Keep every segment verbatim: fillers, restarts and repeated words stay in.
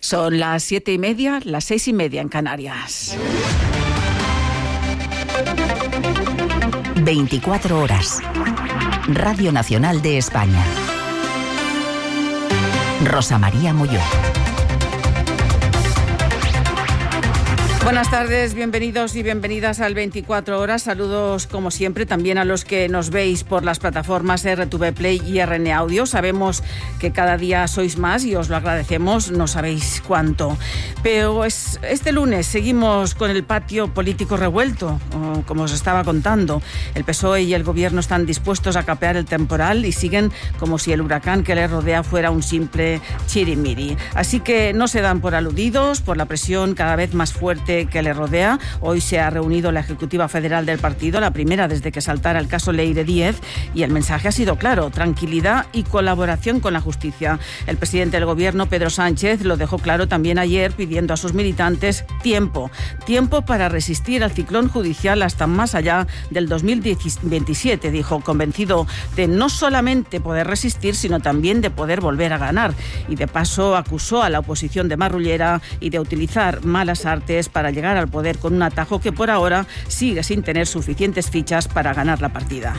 Son las siete y media, las seis y media en Canarias. veinticuatro horas. Radio Nacional de España. Rosa María Molló. Buenas tardes, bienvenidos y bienvenidas al veinticuatro horas. Saludos, como siempre, también a los que nos veis por las plataformas R T V Play y R N Audio. Sabemos que cada día sois más y os lo agradecemos, no sabéis cuánto. Pero es, este lunes seguimos con el patio político revuelto, como os estaba contando. El P S O E y el Gobierno están dispuestos a capear el temporal y siguen como si el huracán que les rodea fuera un simple chirimiri. Así que no se dan por aludidos por la presión cada vez más fuerte que le rodea. Hoy se ha reunido la Ejecutiva Federal del partido, la primera desde que saltara el caso Leire Díez, y el mensaje ha sido claro: tranquilidad y colaboración con la justicia. El presidente del Gobierno, Pedro Sánchez, lo dejó claro también ayer, pidiendo a sus militantes tiempo, tiempo para resistir al ciclón judicial hasta más allá del dos mil veintisiete, dijo, convencido de no solamente poder resistir, sino también de poder volver a ganar. Y de paso acusó a la oposición de marrullera y de utilizar malas artes para llegar al poder con un atajo que por ahora sigue sin tener suficientes fichas para ganar la partida.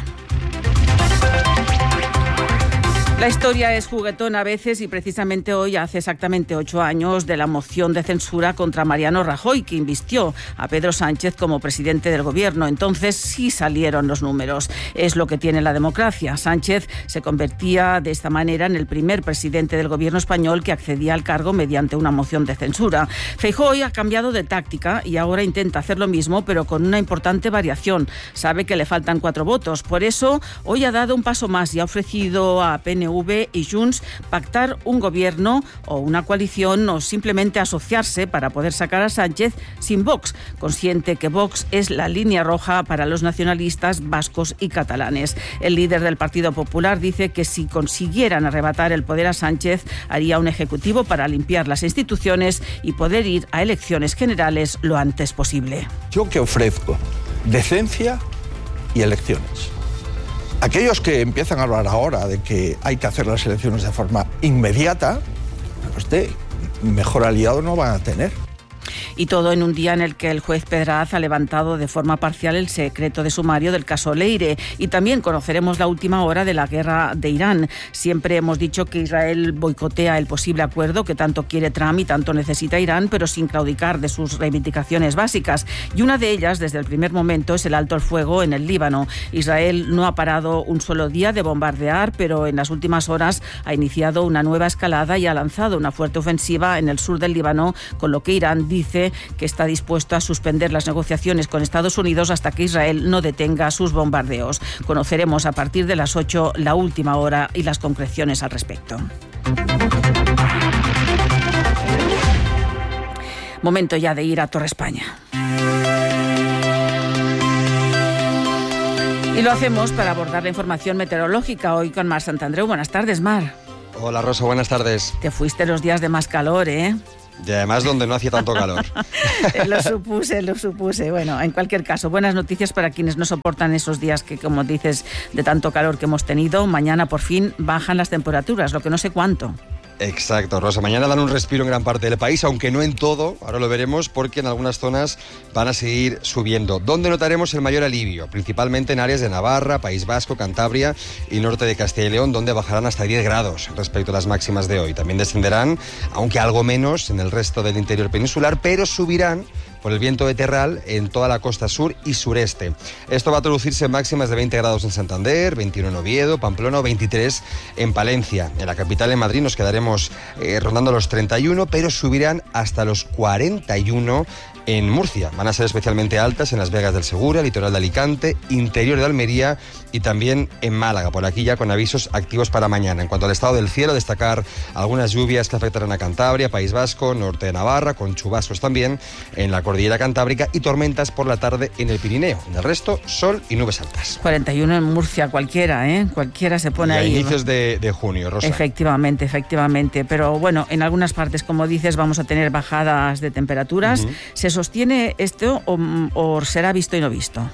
La historia es juguetona a veces y precisamente hoy hace exactamente ocho años de la moción de censura contra Mariano Rajoy, que invistió a Pedro Sánchez como presidente del Gobierno. Entonces sí salieron los números. Es lo que tiene la democracia. Sánchez se convertía de esta manera en el primer presidente del Gobierno español que accedía al cargo mediante una moción de censura. Feijóo hoy ha cambiado de táctica y ahora intenta hacer lo mismo, pero con una importante variación. Sabe que le faltan cuatro votos. Por eso hoy ha dado un paso más y ha ofrecido a P N V y Junts pactar un gobierno o una coalición o simplemente asociarse para poder sacar a Sánchez sin Vox, consciente que Vox es la línea roja para los nacionalistas vascos y catalanes. El líder del Partido Popular dice que si consiguieran arrebatar el poder a Sánchez, haría un ejecutivo para limpiar las instituciones y poder ir a elecciones generales lo antes posible. Yo que ofrezco decencia y elecciones. Aquellos que empiezan a hablar ahora de que hay que hacer las elecciones de forma inmediata, pues de mejor aliado no van a tener. Y todo en un día en el que el juez Pedraz ha levantado de forma parcial el secreto de sumario del caso Leire. Y también conoceremos la última hora de la guerra de Irán. Siempre hemos dicho que Israel boicotea el posible acuerdo que tanto quiere Trump y tanto necesita Irán, pero sin claudicar de sus reivindicaciones básicas. Y una de ellas, desde el primer momento, es el alto el fuego en el Líbano. Israel no ha parado un solo día de bombardear, pero en las últimas horas ha iniciado una nueva escalada y ha lanzado una fuerte ofensiva en el sur del Líbano, con lo que Irán dice que está dispuesto a suspender las negociaciones con Estados Unidos hasta que Israel no detenga sus bombardeos. Conoceremos a partir de las ocho la última hora y las concreciones al respecto. Momento ya de ir a Torre España. Y lo hacemos para abordar la información meteorológica hoy con Mar Santandreu. Buenas tardes, Mar. Hola, Rosa, buenas tardes. Te fuiste los días de más calor, ¿eh? Y además donde no hacía tanto calor. Lo supuse, lo supuse. Bueno, en cualquier caso, buenas noticias para quienes no soportan esos días que, como dices, de tanto calor que hemos tenido. Mañana por fin bajan las temperaturas, lo que no sé cuánto. Exacto, Rosa. Mañana dan un respiro en gran parte del país, aunque no en todo, ahora lo veremos, porque en algunas zonas van a seguir subiendo. ¿Dónde notaremos el mayor alivio? Principalmente en áreas de Navarra, País Vasco, Cantabria y norte de Castilla y León, donde bajarán hasta diez grados respecto a las máximas de hoy. También descenderán, aunque algo menos, en el resto del interior peninsular, pero subirán por el viento de terral en toda la costa sur y sureste. Esto va a traducirse en máximas de veinte grados en Santander, veintiuno en Oviedo, Pamplona o veintitrés en Palencia. En la capital, en Madrid, nos quedaremos eh, rondando los treinta y uno, pero subirán hasta los cuarenta y uno en Murcia. Van a ser especialmente altas en las Vegas del Segura, litoral de Alicante, interior de Almería y también en Málaga, por aquí ya con avisos activos para mañana. En cuanto al estado del cielo, destacar algunas lluvias que afectarán a Cantabria, País Vasco, norte de Navarra, con chubascos también en la cordillera cantábrica y tormentas por la tarde en el Pirineo. En el resto, sol y nubes altas. cuarenta y uno en Murcia, cualquiera, ¿eh? Cualquiera se pone y a ahí. inicios de, de junio, Rosa. Efectivamente, efectivamente. Pero bueno, en algunas partes, como dices, vamos a tener bajadas de temperaturas. Uh-huh. ¿Se sostiene esto o, o será visto y no visto?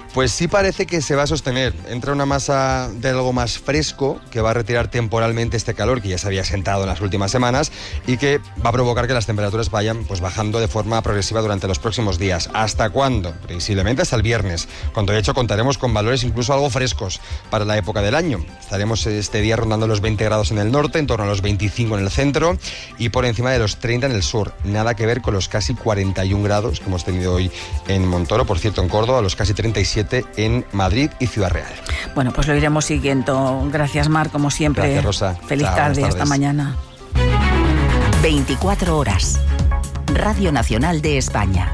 Pues sí parece que se va a sostener. Entra una masa de algo más fresco que va a retirar temporalmente este calor que ya se había sentado en las últimas semanas y que va a provocar que las temperaturas vayan pues, bajando de forma progresiva durante los próximos días. ¿Hasta cuándo? Previsiblemente hasta el viernes, cuando de hecho contaremos con valores incluso algo frescos para la época del año. Estaremos este día rondando los veinte grados en el norte, en torno a los veinticinco en el centro y por encima de los treinta en el sur. Nada que ver con los casi cuarenta y un grados que hemos tenido hoy en Montoro, por cierto en Córdoba, los casi treinta y siete en Madrid y Ciudad Real. Bueno, pues lo iremos siguiendo. Gracias, Mar, como siempre. Gracias, Rosa. Feliz Chao, tarde, hasta mañana. veinticuatro horas. Radio Nacional de España.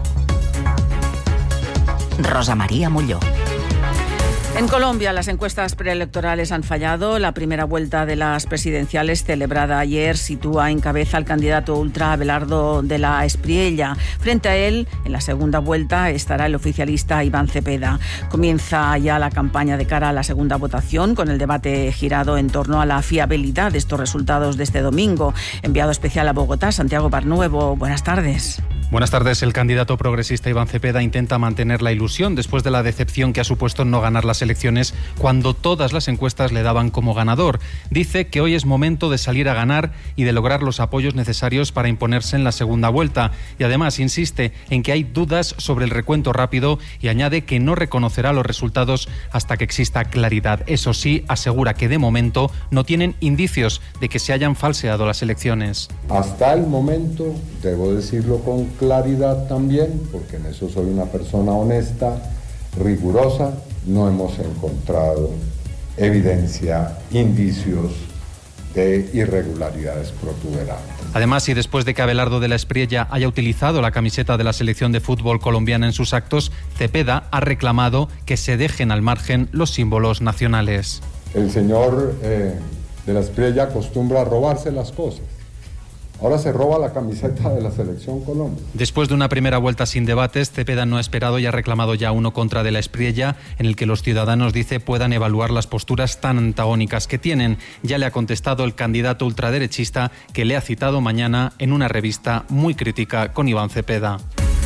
Rosa María Molló. En Colombia, las encuestas preelectorales han fallado. La primera vuelta de las presidenciales celebrada ayer sitúa en cabeza al candidato ultra Abelardo de la Espriella. Frente a él, en la segunda vuelta, estará el oficialista Iván Cepeda. Comienza ya la campaña de cara a la segunda votación, con el debate girado en torno a la fiabilidad de estos resultados de este domingo. Enviado especial a Bogotá, Santiago Barnuevo. Buenas tardes. Buenas tardes. El candidato progresista Iván Cepeda intenta mantener la ilusión después de la decepción que ha supuesto no ganar las elecciones cuando todas las encuestas le daban como ganador. Dice que hoy es momento de salir a ganar y de lograr los apoyos necesarios para imponerse en la segunda vuelta. Y además insiste en que hay dudas sobre el recuento rápido y añade que no reconocerá los resultados hasta que exista claridad. Eso sí, asegura que de momento no tienen indicios de que se hayan falseado las elecciones. Hasta el momento, debo decirlo con claridad también, porque en eso soy una persona honesta, rigurosa, no hemos encontrado evidencia, indicios de irregularidades protuberantes. Además, y después de que Abelardo de la Espriella haya utilizado la camiseta de la selección de fútbol colombiana en sus actos, Cepeda ha reclamado que se dejen al margen los símbolos nacionales. El señor eh, de la Espriella acostumbra a robarse las cosas. Ahora se roba la camiseta de la Selección Colombia. Después de una primera vuelta sin debates, Cepeda no ha esperado y ha reclamado ya uno contra de la Espriella, en el que los ciudadanos, dice, puedan evaluar las posturas tan antagónicas que tienen. Ya le ha contestado el candidato ultraderechista, que le ha citado mañana en una revista muy crítica con Iván Cepeda.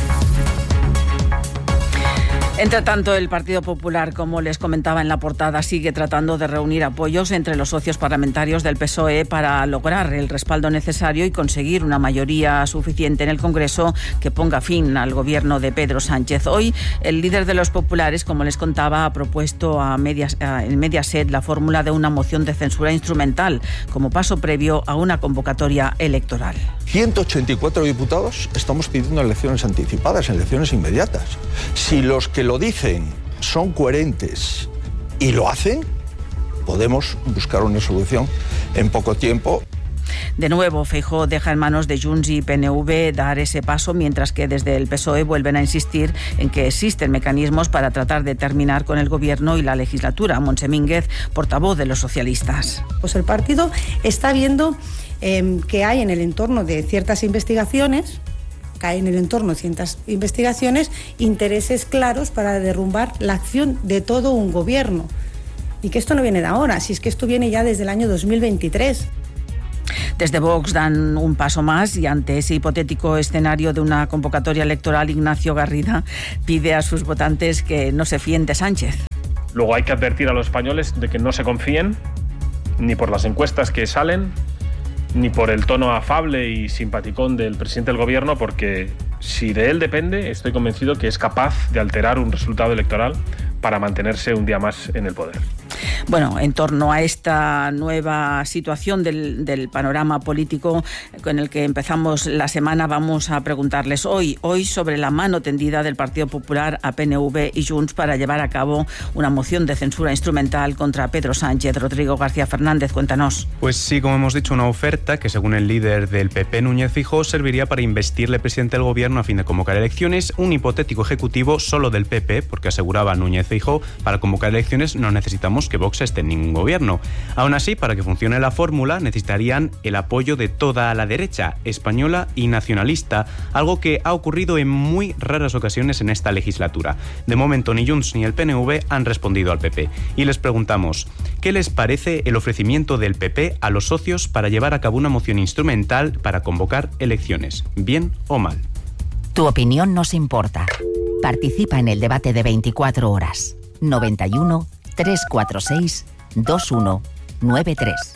Entre tanto, el Partido Popular, como les comentaba en la portada, sigue tratando de reunir apoyos entre los socios parlamentarios del P S O E para lograr el respaldo necesario y conseguir una mayoría suficiente en el Congreso que ponga fin al gobierno de Pedro Sánchez. Hoy, el líder de los populares, como les contaba, ha propuesto a Medias, a, en Mediaset la fórmula de una moción de censura instrumental como paso previo a una convocatoria electoral. ciento ochenta y cuatro diputados estamos pidiendo elecciones anticipadas, elecciones inmediatas. Si los que lo dicen son coherentes y lo hacen, podemos buscar una solución en poco tiempo. De nuevo, Feijóo deja en manos de Junts y P N V dar ese paso, mientras que desde el P S O E vuelven a insistir en que existen mecanismos para tratar de terminar con el gobierno y la legislatura. Montse Mínguez, portavoz de los socialistas. Pues el partido está viendo eh, que hay en el entorno de ciertas investigaciones cae en el entorno de ciertas investigaciones intereses claros para derrumbar la acción de todo un gobierno. Y que esto no viene de ahora, si es que esto viene ya desde el año dos mil veintitrés. Desde Vox dan un paso más y ante ese hipotético escenario de una convocatoria electoral, Ignacio Garrida pide a sus votantes que no se fíen de Sánchez. Luego hay que advertir a los españoles de que no se confíen ni por las encuestas que salen, ni por el tono afable y simpaticón del presidente del gobierno, porque si de él depende, estoy convencido que es capaz de alterar un resultado electoral para mantenerse un día más en el poder. Bueno, en torno a esta nueva situación del, del panorama político con el que empezamos la semana, vamos a preguntarles hoy, hoy sobre la mano tendida del Partido Popular a P N V y Junts para llevar a cabo una moción de censura instrumental contra Pedro Sánchez. Rodrigo García Fernández, cuéntanos. Pues sí, como hemos dicho, una oferta que según el líder del P P, Núñez Feijóo, serviría para investirle presidente del gobierno a fin de convocar elecciones, un hipotético ejecutivo solo del P P, porque aseguraba Núñez Feijóo, para convocar elecciones no necesitamos que Vox esté en ningún gobierno. Aún así, para que funcione la fórmula, necesitarían el apoyo de toda la derecha, española y nacionalista, algo que ha ocurrido en muy raras ocasiones en esta legislatura. De momento, ni Junts ni el P N V han respondido al P P. Y les preguntamos, ¿qué les parece el ofrecimiento del P P a los socios para llevar a cabo una moción instrumental para convocar elecciones? ¿Bien o mal? Tu opinión nos importa. Participa en el debate de veinticuatro horas. noventa y uno, trescientos cuarenta y seis, veintiuno noventa y tres.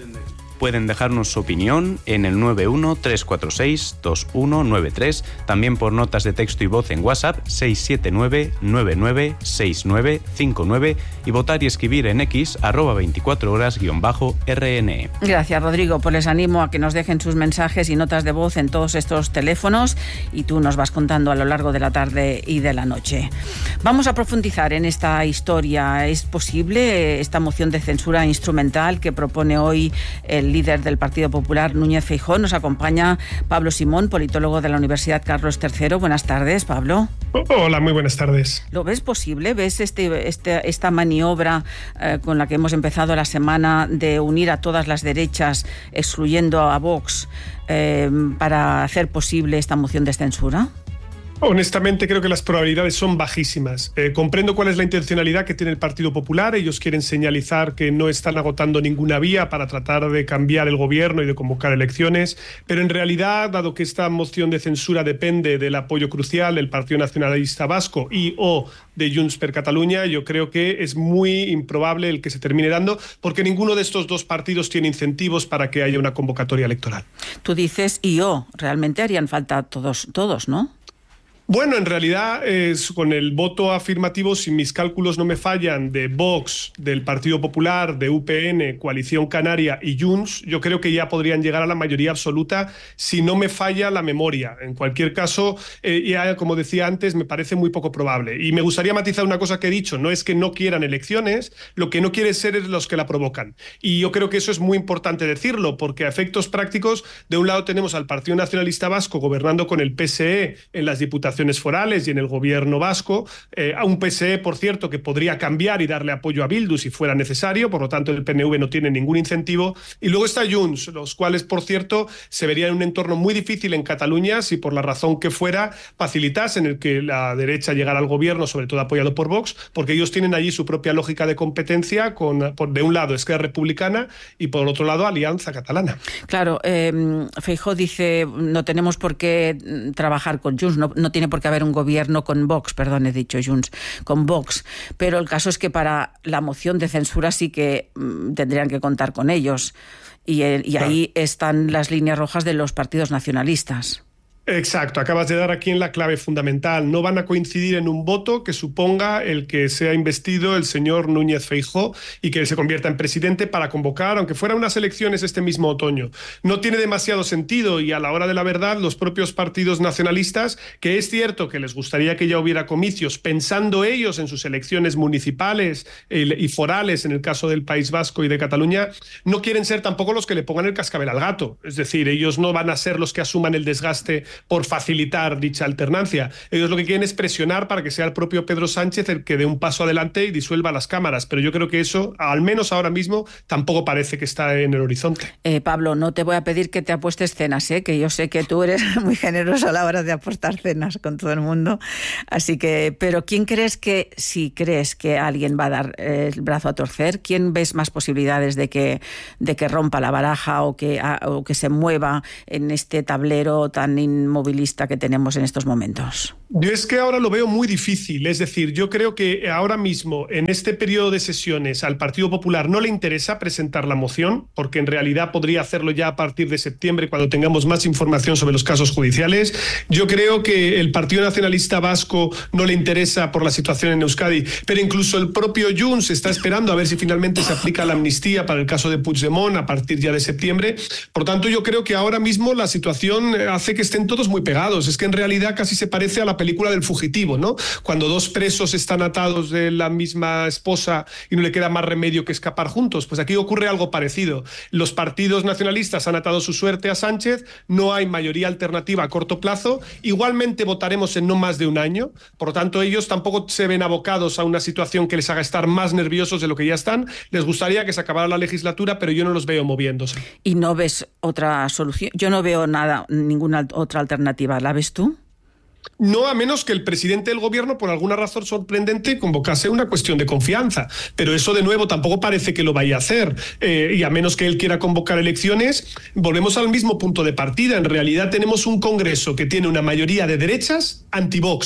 Pueden dejarnos su opinión en el nueve uno, tres cuatro seis, dos uno nueve tres, también por notas de texto y voz en WhatsApp seis siete nueve, nueve nueve seis nueve cinco nueve y votar y escribir en X arroba veinticuatro horas guión bajo R N E. Gracias, Rodrigo. Pues les animo a que nos dejen sus mensajes y notas de voz en todos estos teléfonos y tú nos vas contando a lo largo de la tarde y de la noche. Vamos a profundizar en esta historia. ¿Es posible esta moción de censura instrumental que propone hoy el líder del Partido Popular, Núñez Feijóo? Nos acompaña Pablo Simón, politólogo de la Universidad Carlos tercero. Buenas tardes, Pablo. Hola, muy buenas tardes. ¿Lo ves posible? ¿Ves este, este, esta maniobra eh, con la que hemos empezado la semana de unir a todas las derechas, excluyendo a Vox, eh, para hacer posible esta moción de censura? Honestamente creo que las probabilidades son bajísimas. Eh, comprendo cuál es la intencionalidad que tiene el Partido Popular. Ellos quieren señalizar que no están agotando ninguna vía para tratar de cambiar el gobierno y de convocar elecciones, pero en realidad, dado que esta moción de censura depende del apoyo crucial del Partido Nacionalista Vasco y o de Junts per Catalunya, yo creo que es muy improbable el que se termine dando, porque ninguno de estos dos partidos tiene incentivos para que haya una convocatoria electoral. Tú dices y o, realmente harían falta todos, todos, ¿no? Bueno, en realidad, eh, con el voto afirmativo, si mis cálculos no me fallan, de Vox, del Partido Popular, de U P N, Coalición Canaria y Junts, yo creo que ya podrían llegar a la mayoría absoluta si no me falla la memoria. En cualquier caso, eh, ya, como decía antes, me parece muy poco probable. Y me gustaría matizar una cosa que he dicho, no es que no quieran elecciones, lo que no quieren ser es los que la provocan. Y yo creo que eso es muy importante decirlo, porque a efectos prácticos, de un lado tenemos al Partido Nacionalista Vasco gobernando con el P S E en las diputaciones forales y en el gobierno vasco, eh, a un P S E, por cierto, que podría cambiar y darle apoyo a Bildu si fuera necesario, por lo tanto el P N V no tiene ningún incentivo, y luego está Junts, los cuales, por cierto, se verían en un entorno muy difícil en Cataluña si por la razón que fuera facilitasen el que la derecha llegara al gobierno, sobre todo apoyado por Vox, porque ellos tienen allí su propia lógica de competencia con, por, de un lado, Esquerra Republicana y por otro lado, Alianza Catalana. Claro, eh, Feijóo dice no tenemos por qué trabajar con Junts, no, no tiene por qué haber un gobierno con Vox, perdón, he dicho Junts, con Vox, pero el caso es que para la moción de censura sí que mm, tendrían que contar con ellos y, y claro. Ahí están las líneas rojas de los partidos nacionalistas. Exacto, acabas de dar aquí en la clave fundamental. No van a coincidir en un voto que suponga el que sea investido el señor Núñez Feijóo y que se convierta en presidente para convocar, aunque fueran unas elecciones este mismo otoño. No tiene demasiado sentido y a la hora de la verdad los propios partidos nacionalistas, que es cierto que les gustaría que ya hubiera comicios, pensando ellos en sus elecciones municipales y forales en el caso del País Vasco y de Cataluña, no quieren ser tampoco los que le pongan el cascabel al gato. Es decir, ellos no van a ser los que asuman el desgaste por facilitar dicha alternancia. Ellos lo que quieren es presionar para que sea el propio Pedro Sánchez el que dé un paso adelante y disuelva las cámaras, pero yo creo que eso, al menos ahora mismo, tampoco parece que está en el horizonte. Eh, Pablo, no te voy a pedir que te apuestes cenas, ¿eh? Que yo sé que tú eres muy generoso a la hora de apostar cenas con todo el mundo, así que, pero ¿quién crees que, si crees que alguien va a dar eh, el brazo a torcer, quién ves más posibilidades de que, de que rompa la baraja o que, a, o que se mueva en este tablero tan in movilista que tenemos en estos momentos? Yo es que ahora lo veo muy difícil, es decir, yo creo que ahora mismo en este periodo de sesiones al Partido Popular no le interesa presentar la moción, porque en realidad podría hacerlo ya a partir de septiembre cuando tengamos más información sobre los casos judiciales. Yo creo que el Partido Nacionalista Vasco no le interesa por la situación en Euskadi, pero incluso el propio Junts está esperando a ver si finalmente se aplica la amnistía para el caso de Puigdemont a partir ya de septiembre. Por tanto, yo creo que ahora mismo la situación hace que estén todos muy pegados. Es que en realidad casi se parece a la película del fugitivo, ¿no? Cuando dos presos están atados de la misma esposa y no le queda más remedio que escapar juntos. Pues aquí ocurre algo parecido. Los partidos nacionalistas han atado su suerte a Sánchez, no hay mayoría alternativa a corto plazo, igualmente votaremos en no más de un año, por lo tanto ellos tampoco se ven abocados a una situación que les haga estar más nerviosos de lo que ya están. Les gustaría que se acabara la legislatura, pero yo no los veo moviéndose. ¿Y no ves otra solución? Yo no veo nada, ninguna otra alternativa. ¿La ves tú? No, a menos que el presidente del gobierno, por alguna razón sorprendente, convocase una cuestión de confianza. Pero eso, de nuevo, tampoco parece que lo vaya a hacer. Eh, y a menos que él quiera convocar elecciones, volvemos al mismo punto de partida. En realidad tenemos un Congreso que tiene una mayoría de derechas anti-Vox.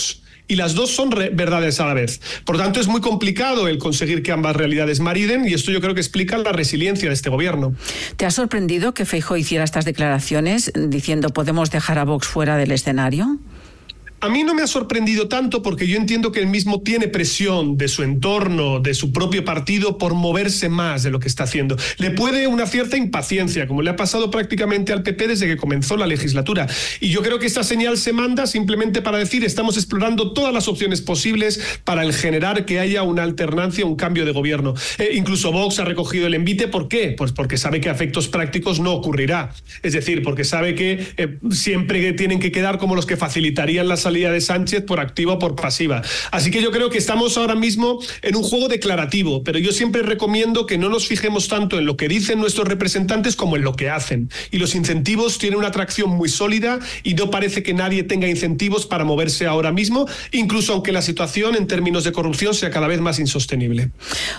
y las dos son verdades a la vez. Por lo tanto, es muy complicado el conseguir que ambas realidades mariden, y esto yo creo que explica la resiliencia de este gobierno. ¿Te ha sorprendido que Feijóo hiciera estas declaraciones diciendo podemos dejar a Vox fuera del escenario? A mí no me ha sorprendido tanto porque yo entiendo que él mismo tiene presión de su entorno, de su propio partido, por moverse más de lo que está haciendo. Le puede una cierta impaciencia, como le ha pasado prácticamente al P P desde que comenzó la legislatura. Y yo creo que esta señal se manda simplemente para decir estamos explorando todas las opciones posibles para el generar que haya una alternancia, un cambio de gobierno. Eh, incluso Vox ha recogido el envite. ¿Por qué? Pues porque sabe que a efectos prácticos no ocurrirá. Es decir, porque sabe que eh, siempre tienen que quedar como los que facilitarían la salida de Sánchez por activa o por pasiva. Así que yo creo que estamos ahora mismo en un juego declarativo, pero yo siempre recomiendo que no nos fijemos tanto en lo que dicen nuestros representantes como en lo que hacen. Y los incentivos tienen una atracción muy sólida y no parece que nadie tenga incentivos para moverse ahora mismo, incluso aunque la situación en términos de corrupción sea cada vez más insostenible.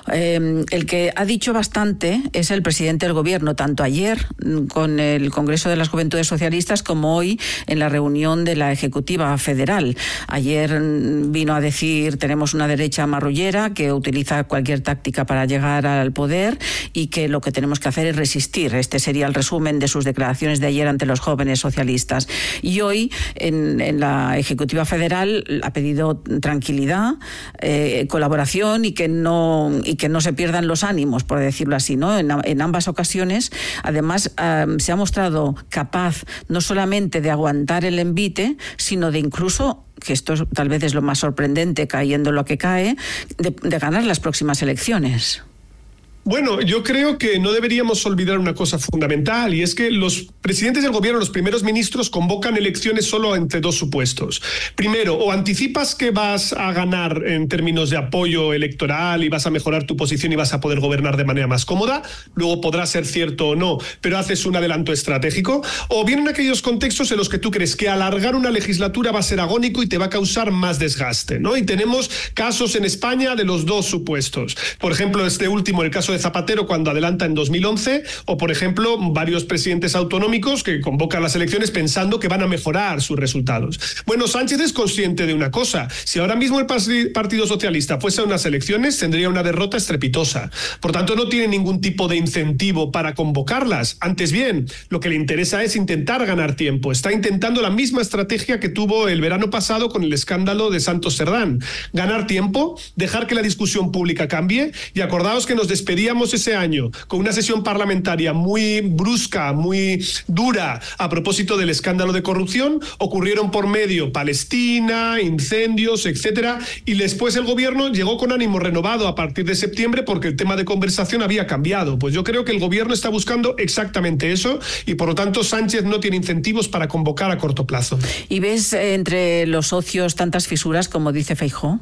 Eh, el que ha dicho bastante es el presidente del gobierno, tanto ayer con el Congreso de las Juventudes Socialistas como hoy en la reunión de la Ejecutiva Federal. Ayer vino a decir tenemos una derecha marrullera que utiliza cualquier táctica para llegar al poder y que lo que tenemos que hacer es resistir. Este sería el resumen de sus declaraciones de ayer ante los jóvenes socialistas. Y hoy en, en la Ejecutiva Federal ha pedido tranquilidad, eh, colaboración y que no y que no se pierdan los ánimos, por decirlo así, ¿no? En, en ambas ocasiones, además, eh, se ha mostrado capaz no solamente de aguantar el envite, sino de incluso, que esto tal vez es lo más sorprendente cayendo lo que cae, de, de ganar las próximas elecciones. Bueno, yo creo que no deberíamos olvidar una cosa fundamental, y es que los presidentes del gobierno, los primeros ministros, convocan elecciones solo entre dos supuestos. Primero, o anticipas que vas a ganar en términos de apoyo electoral y vas a mejorar tu posición y vas a poder gobernar de manera más cómoda, luego podrá ser cierto o no, pero haces un adelanto estratégico, o bien en aquellos contextos en los que tú crees que alargar una legislatura va a ser agónico y te va a causar más desgaste, ¿no? Y tenemos casos en España de los dos supuestos. Por ejemplo, este último, el caso de Zapatero cuando adelanta en dos mil once, o por ejemplo varios presidentes autonómicos que convocan las elecciones pensando que van a mejorar sus resultados. Bueno, Sánchez es consciente de una cosa: si ahora mismo el Partido Socialista fuese a unas elecciones tendría una derrota estrepitosa, por tanto no tiene ningún tipo de incentivo para convocarlas. Antes bien, lo que le interesa es intentar ganar tiempo. Está intentando la misma estrategia que tuvo el verano pasado con el escándalo de Santos Cerdán: ganar tiempo, dejar que la discusión pública cambie. Y acordaos que nos despedíamos ese año con una sesión parlamentaria muy brusca, muy dura a propósito del escándalo de corrupción. Ocurrieron por medio Palestina, incendios, etcétera, y después el gobierno llegó con ánimo renovado a partir de septiembre porque el tema de conversación había cambiado. Pues yo creo que el gobierno está buscando exactamente eso y por lo tanto Sánchez no tiene incentivos para convocar a corto plazo. ¿Y ves entre los socios tantas fisuras como dice Feijóo?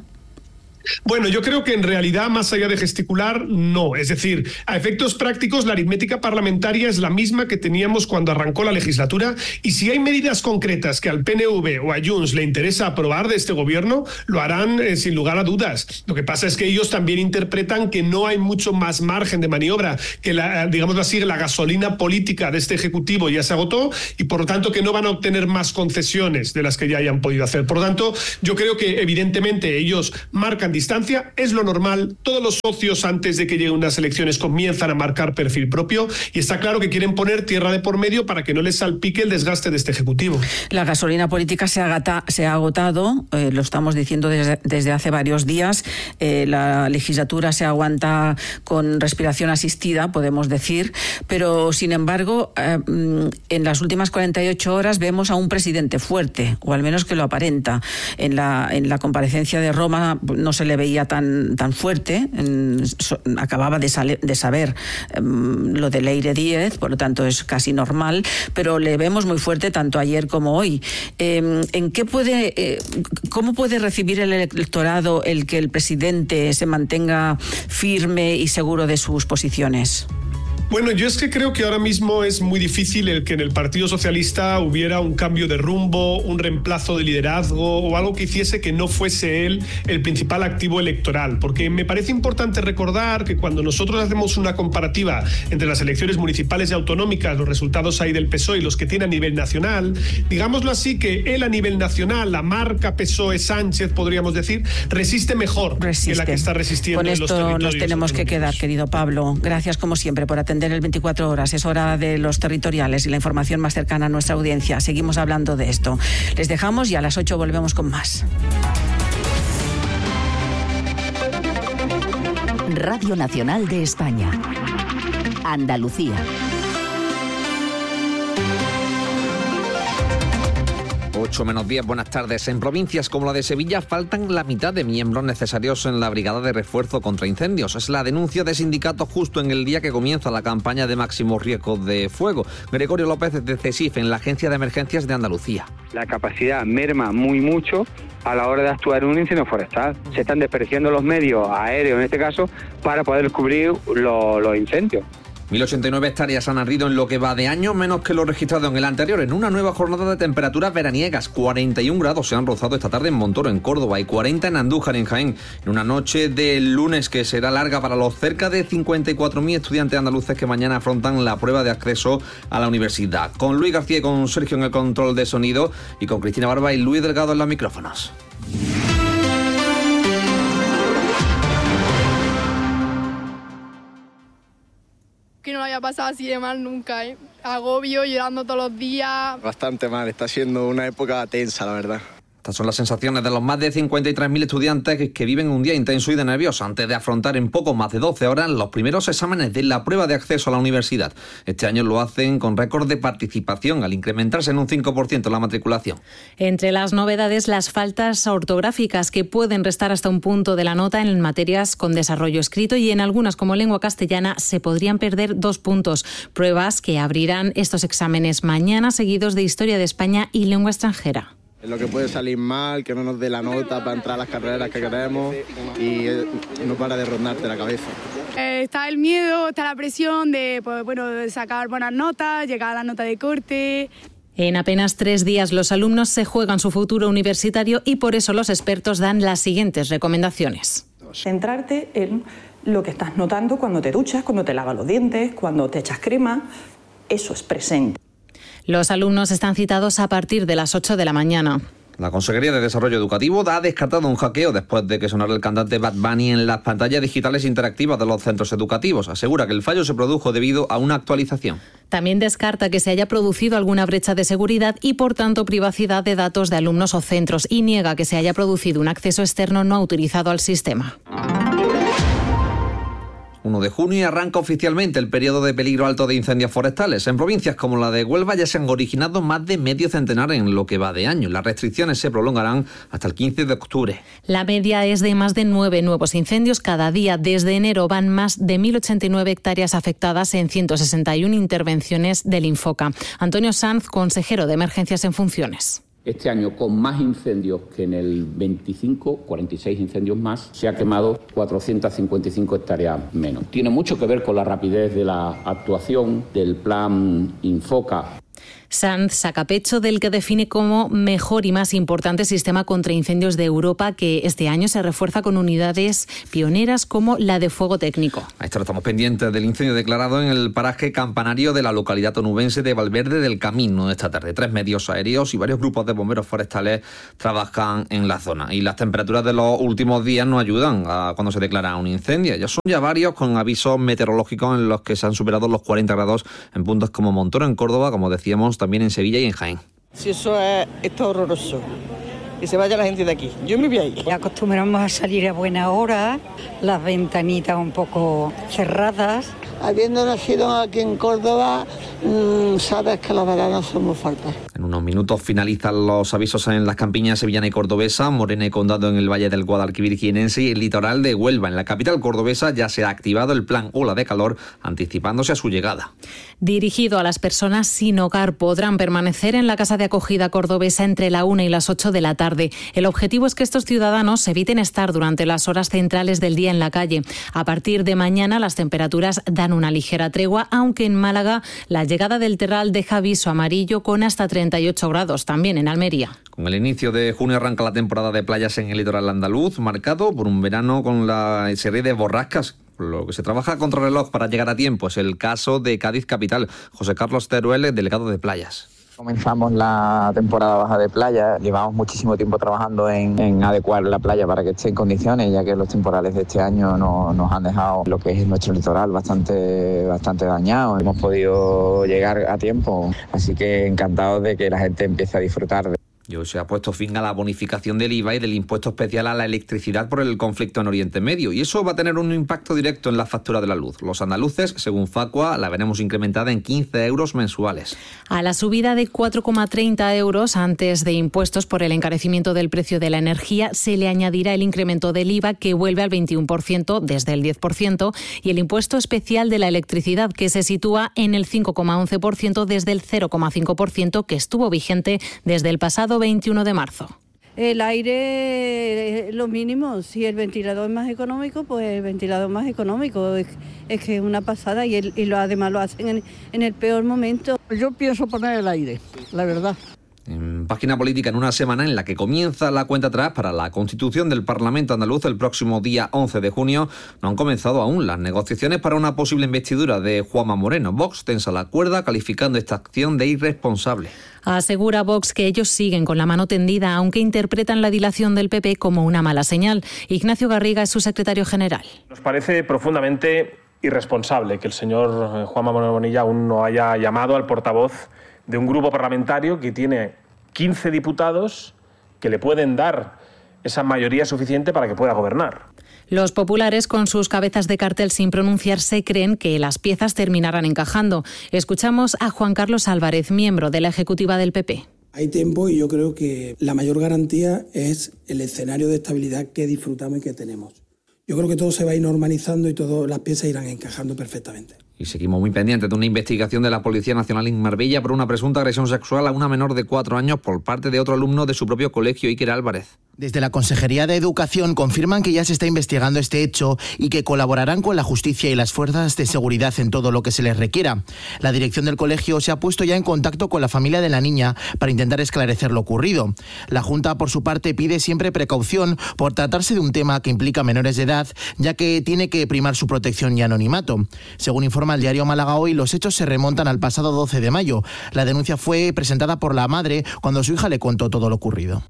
Bueno, yo creo que en realidad, más allá de gesticular, no. Es decir, a efectos prácticos, la aritmética parlamentaria es la misma que teníamos cuando arrancó la legislatura, y si hay medidas concretas que al P N V o a Junts le interesa aprobar de este gobierno, lo harán eh, sin lugar a dudas. Lo que pasa es que ellos también interpretan que no hay mucho más margen de maniobra, que la, digamos así, la gasolina política de este Ejecutivo ya se agotó y por lo tanto que no van a obtener más concesiones de las que ya hayan podido hacer. Por lo tanto, yo creo que evidentemente ellos marcan distancia, es lo normal. Todos los socios antes de que lleguen unas elecciones comienzan a marcar perfil propio y está claro que quieren poner tierra de por medio para que no les salpique el desgaste de este Ejecutivo. La gasolina política se ha, agata, se ha agotado, eh, lo estamos diciendo desde, desde hace varios días. Eh, la legislatura se aguanta con respiración asistida, podemos decir, pero sin embargo eh, en las últimas cuarenta y ocho horas vemos a un presidente fuerte, o al menos que lo aparenta. En la, en la comparecencia de Roma no se le veía tan, tan fuerte, en, so, acababa de, sale, de saber um, lo de Leire Díez, por lo tanto es casi normal, pero le vemos muy fuerte tanto ayer como hoy. Eh, ¿en qué puede, eh, cómo puede recibir el electorado el que el presidente se mantenga firme y seguro de sus posiciones? Bueno, yo es que creo que ahora mismo es muy difícil el que en el Partido Socialista hubiera un cambio de rumbo, un reemplazo de liderazgo o algo que hiciese que no fuese él el principal activo electoral. Porque me parece importante recordar que cuando nosotros hacemos una comparativa entre las elecciones municipales y autonómicas, los resultados ahí del P S O E y los que tiene a nivel nacional, digámoslo así, que él a nivel nacional, la marca P S O E Sánchez, podríamos decir, resiste mejor resiste. que la que está resistiendo Con en los territorios. Con esto nos tenemos que quedar, querido Pablo. Gracias como siempre por atender el veinticuatro horas. Es hora de los territoriales y la información más cercana a nuestra audiencia. Seguimos hablando de esto. Les dejamos y a las ocho volvemos con más. Radio Nacional de España. Andalucía. ocho menos diez, buenas tardes. En provincias como la de Sevilla faltan la mitad de miembros necesarios en la brigada de refuerzo contra incendios. Es la denuncia de sindicatos justo en el día que comienza la campaña de máximo riesgo de fuego. Gregorio López de CESIF, en la Agencia de Emergencias de Andalucía. La capacidad merma muy mucho a la hora de actuar en un incendio forestal. Se están desperdiciando los medios aéreos, en este caso, para poder cubrir los, los incendios. mil ochenta y nueve hectáreas han ardido en lo que va de año, menos que lo registrado en el anterior, en una nueva jornada de temperaturas veraniegas. cuarenta y un grados se han rozado esta tarde en Montoro, en Córdoba, y cuarenta en Andújar, en Jaén, en una noche del lunes que será larga para los cerca de cincuenta y cuatro mil estudiantes andaluces que mañana afrontan la prueba de acceso a la universidad. Con Luis García y con Sergio en el control de sonido, y con Cristina Barba y Luis Delgado en los micrófonos. Que no lo haya pasado así de mal nunca, ¿eh? Agobio, llorando todos los días. Bastante mal, está siendo una época tensa, la verdad. Estas son las sensaciones de los más de cincuenta y tres mil estudiantes que viven un día intenso y de nervios antes de afrontar en poco más de doce horas los primeros exámenes de la prueba de acceso a la universidad. Este año lo hacen con récord de participación, al incrementarse en un cinco por ciento la matriculación. Entre las novedades, las faltas ortográficas, que pueden restar hasta un punto de la nota en materias con desarrollo escrito, y en algunas, como lengua castellana, se podrían perder dos puntos. Pruebas que abrirán estos exámenes mañana, seguidos de Historia de España y Lengua extranjera. Es lo que puede salir mal, que no nos dé la nota para entrar a las carreras que queremos, y no para de rondarte la cabeza. Eh, está el miedo, está la presión de, pues, bueno, de sacar buenas notas, llegar a la nota de corte. En apenas tres días los alumnos se juegan su futuro universitario, y por eso los expertos dan las siguientes recomendaciones. Centrarte en lo que estás notando cuando te duchas, cuando te lavas los dientes, cuando te echas crema. Eso es presente. Los alumnos están citados a partir de las ocho de la mañana. La Consejería de Desarrollo Educativo ha descartado un hackeo después de que sonara el cantante Bad Bunny en las pantallas digitales interactivas de los centros educativos. Asegura que el fallo se produjo debido a una actualización. También descarta que se haya producido alguna brecha de seguridad y, por tanto, privacidad de datos de alumnos o centros, y niega que se haya producido un acceso externo no autorizado al sistema. uno de junio arranca oficialmente el periodo de peligro alto de incendios forestales. En provincias como la de Huelva ya se han originado más de medio centenar en lo que va de año. Las restricciones se prolongarán hasta el quince de octubre. La media es de más de nueve nuevos incendios cada día. Desde enero van más de mil ochenta y nueve hectáreas afectadas en ciento sesenta y una intervenciones del Infoca. Antonio Sanz, consejero de Emergencias en funciones. Este año, con más incendios que en el veinticinco, cuarenta y seis incendios más, se ha quemado cuatrocientas cincuenta y cinco hectáreas menos. Tiene mucho que ver con la rapidez de la actuación del plan Infoca. Sanz saca pecho del que define como mejor y más importante sistema contra incendios de Europa, que este año se refuerza con unidades pioneras como la de fuego técnico. A esto estamos pendientes del incendio declarado en el paraje campanario de la localidad onubense de Valverde del Camino esta tarde. Tres medios aéreos y varios grupos de bomberos forestales trabajan en la zona. Y las temperaturas de los últimos días no ayudan a cuando se declara un incendio. Ya son ya varios con avisos meteorológicos en los que se han superado los cuarenta grados en puntos como Montoro, en Córdoba, como decíamos, también en Sevilla y en Jaén. Si eso es, está horroroso. Que se vaya la gente de aquí. Yo me voy a ir. Acostumbramos a salir a buena hora, las ventanitas un poco cerradas. Habiendo nacido aquí en Córdoba, mmm, sabes que los veranos son muy fuertes. En unos minutos finalizan los avisos en las campiñas sevillana y cordobesa, Morena y Condado en el Valle del Guadalquivir jienense y el litoral de Huelva. En la capital cordobesa ya se ha activado el plan Ola de Calor, anticipándose a su llegada. Dirigido a las personas sin hogar, podrán permanecer en la casa de acogida cordobesa entre la una y las ocho de la tarde. El objetivo es que estos ciudadanos eviten estar durante las horas centrales del día en la calle. A partir de mañana las temperaturas dan dan una ligera tregua, aunque en Málaga la llegada del terral deja aviso amarillo con hasta treinta y ocho grados, también en Almería. Con el inicio de junio arranca la temporada de playas en el litoral andaluz, marcado por un verano con la serie de borrascas. Lo que se trabaja contra reloj para llegar a tiempo es el caso de Cádiz capital. José Carlos Teruel, delegado de playas. Comenzamos la temporada baja de playa, llevamos muchísimo tiempo trabajando en, en adecuar la playa para que esté en condiciones, ya que los temporales de este año no, nos han dejado lo que es nuestro litoral bastante, bastante dañado. Hemos podido llegar a tiempo, así que encantados de que la gente empiece a disfrutar de... Y hoy se ha puesto fin a la bonificación del I V A y del impuesto especial a la electricidad por el conflicto en Oriente Medio. Y eso va a tener un impacto directo en la factura de la luz. Los andaluces, según Facua, la veremos incrementada en quince euros mensuales. A la subida de cuatro coma treinta euros antes de impuestos por el encarecimiento del precio de la energía se le añadirá el incremento del I V A, que vuelve al veintiuno por ciento desde el diez por ciento, y el impuesto especial de la electricidad, que se sitúa en el cinco coma once por ciento desde el cero coma cinco por ciento que estuvo vigente desde el pasado veintiuno de marzo. El aire, lo mínimo. Si el ventilador es más económico, pues el ventilador más económico. Es, es que es una pasada y, el, y lo, además lo hacen en, en el peor momento. Yo pienso poner el aire, la verdad. En Página Política, en una semana en la que comienza la cuenta atrás para la constitución del Parlamento andaluz el próximo día once de junio, no han comenzado aún las negociaciones para una posible investidura de Juanma Moreno. Vox tensa la cuerda calificando esta acción de irresponsable. Asegura Vox que ellos siguen con la mano tendida, aunque interpretan la dilación del P P como una mala señal. Ignacio Garriga es su secretario general. Nos parece profundamente irresponsable que el señor Juanma Moreno Bonilla aún no haya llamado al portavoz de un grupo parlamentario que tiene quince diputados que le pueden dar esa mayoría suficiente para que pueda gobernar. Los populares, con sus cabezas de cartel sin pronunciarse, creen que las piezas terminarán encajando. Escuchamos a Juan Carlos Álvarez, miembro de la ejecutiva del P P. Hay tiempo y yo creo que la mayor garantía es el escenario de estabilidad que disfrutamos y que tenemos. Yo creo que todo se va a ir normalizando y todas las piezas irán encajando perfectamente. Y seguimos muy pendientes de una investigación de la Policía Nacional en Marbella por una presunta agresión sexual a una menor de cuatro años por parte de otro alumno de su propio colegio, Iker Álvarez. Desde la Consejería de Educación confirman que ya se está investigando este hecho y que colaborarán con la justicia y las fuerzas de seguridad en todo lo que se les requiera. La dirección del colegio se ha puesto ya en contacto con la familia de la niña para intentar esclarecer lo ocurrido. La Junta, por su parte, pide siempre precaución por tratarse de un tema que implica menores de edad, ya que tiene que primar su protección y anonimato. Según informa el diario Málaga Hoy, los hechos se remontan al pasado doce de mayo. La denuncia fue presentada por la madre cuando su hija le contó todo lo ocurrido.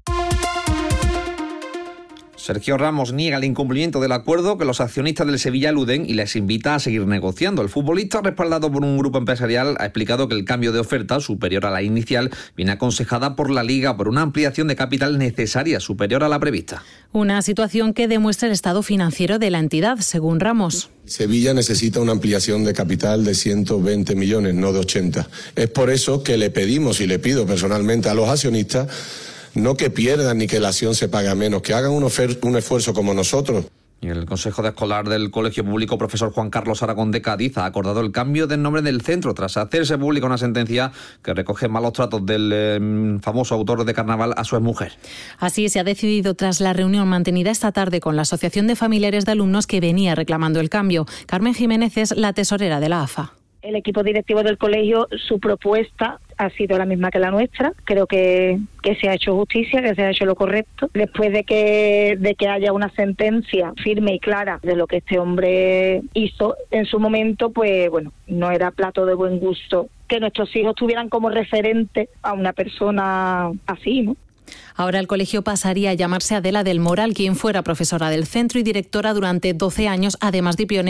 Sergio Ramos niega el incumplimiento del acuerdo que los accionistas del Sevilla aluden y les invita a seguir negociando. El futbolista, respaldado por un grupo empresarial, ha explicado que el cambio de oferta, superior a la inicial, viene aconsejada por la Liga por una ampliación de capital necesaria, superior a la prevista. Una situación que demuestra el estado financiero de la entidad, según Ramos. Sevilla necesita una ampliación de capital de ciento veinte millones, no de ochenta. Es por eso que le pedimos y le pido personalmente a los accionistas no que pierdan ni que la acción se pague menos, que hagan un, un esfuerzo como nosotros. Y el Consejo de Escolar del Colegio Público Profesor Juan Carlos Aragón de Cádiz ha acordado el cambio del nombre del centro tras hacerse pública una sentencia que recoge malos tratos del eh, famoso autor de Carnaval a su exmujer. Así se ha decidido tras la reunión mantenida esta tarde con la Asociación de Familiares de Alumnos que venía reclamando el cambio. Carmen Jiménez es la tesorera de la A F A. El equipo directivo del colegio, su propuesta ha sido la misma que la nuestra. Creo que, que se ha hecho justicia, que se ha hecho lo correcto. Después de que, de que haya una sentencia firme y clara de lo que este hombre hizo en su momento, pues bueno, no era plato de buen gusto que nuestros hijos tuvieran como referente a una persona así, ¿no? Ahora el colegio pasaría a llamarse Adela del Moral, quien fuera profesora del centro y directora durante doce años, además de pionera